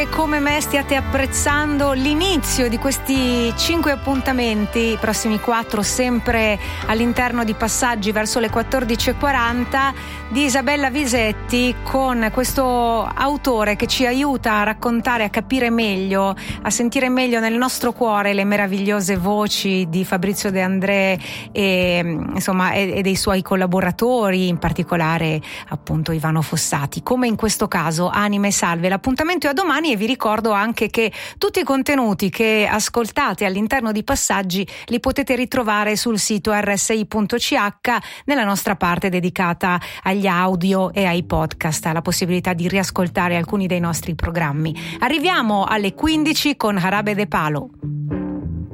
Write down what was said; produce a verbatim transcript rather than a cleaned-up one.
Come me stiate apprezzando l'inizio di questi cinque appuntamenti, i prossimi quattro sempre all'interno di Passaggi verso le quattordici e quaranta, di Isabella Visetti, con questo autore che ci aiuta a raccontare, a capire meglio, a sentire meglio nel nostro cuore le meravigliose voci di Fabrizio De André e, insomma, e, e dei suoi collaboratori, in particolare appunto Ivano Fossati, come in questo caso Anime Salve. L'appuntamento è a domani e vi ricordo anche che tutti i contenuti che ascoltate all'interno di Passaggi li potete ritrovare sul sito erre esse i punto ci acca, nella nostra parte dedicata agli audio e ai podcast, alla possibilità di riascoltare alcuni dei nostri programmi. Arriviamo alle quindici con Jarabe de Palo.